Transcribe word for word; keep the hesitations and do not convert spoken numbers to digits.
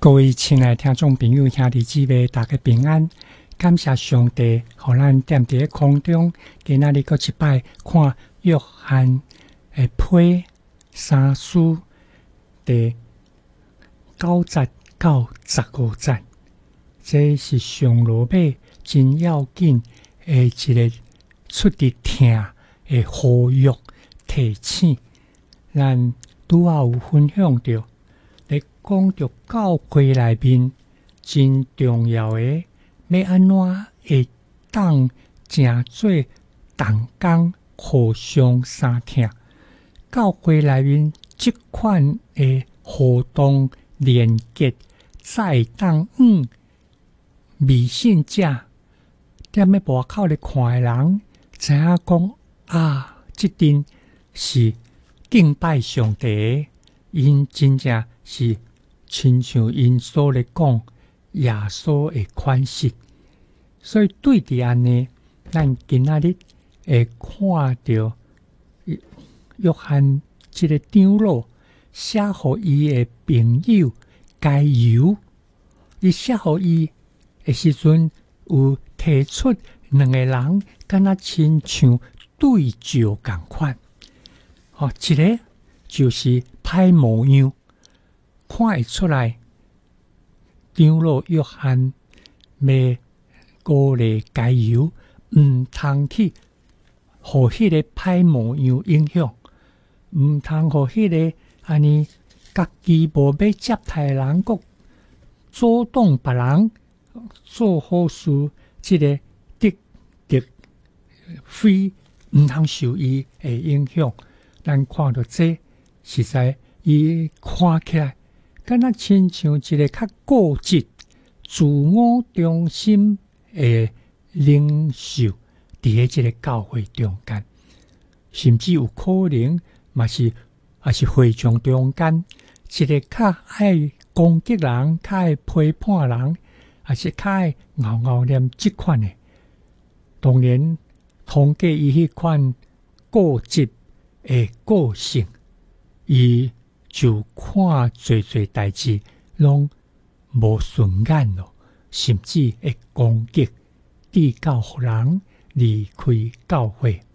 各位亲爱的听众朋友、兄弟姊妹，大家平安！感谢上帝，让咱踮伫空中，今仔日搁一摆看约翰的批三书第九节到十五节，这是上落尾真要紧的一个出伫听的呼吁提醒。咱拄仔有分享到。咧讲到教会内面真重要的，要安怎会当正做同工互相相听？教会内面即款的互动连结，才会当嗯未信者踮咧外口咧看的人，知影讲啊，即阵是敬拜上帝，因真正。是亲像因所咧讲耶稣的款式，所以对伫安尼，咱今仔日会看到约翰即个长老写互伊的朋友加油，伊写互伊的时阵有提出两个人，敢若亲像对照共款。哦，一个就是歹模样。看会出来，长老约翰要鼓励加油，毋通去互迄个歹模样影响，毋通互迄个安尼家己无要接待的人，佮阻挡别人做好事，即、這个得得非毋通受伊的影响。咱看到这，实在伊看起来。敢若亲像一个较固执、自我中心的领袖，伫咧即个教会中间，甚至有可能嘛是也是会场中间一个较爱攻击人、较爱批判人，也是较爱拗拗念即款的。当然，通过伊迄款固执的个性，伊。就看侪侪代志，拢无顺眼咯，甚至会攻击、地教人离开教会。